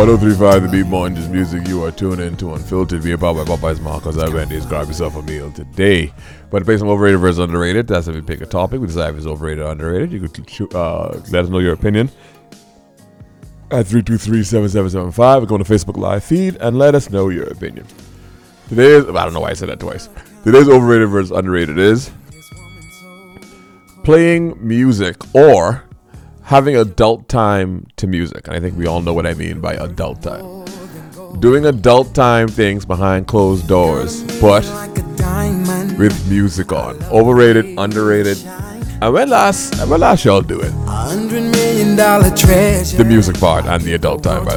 1035 The Beat Munges Music. You are tuned in to Unfiltered. Be about by Popeye's Marcos. I Wendy's. Grab yourself a meal today. But to play some overrated versus underrated, that's if we pick a topic. We decide if it's overrated or underrated. You could let us know your opinion at 323-7775. Go on the Facebook Live feed and let us know your opinion. Today's, I don't know why I said that twice. Today's overrated versus underrated is playing music or having adult time to music. And I think we all know what I mean by adult time. Doing adult time things behind closed doors, but with music on. Overrated, underrated. And when last y'all do it? $100 million treasure. The music part and the adult time, by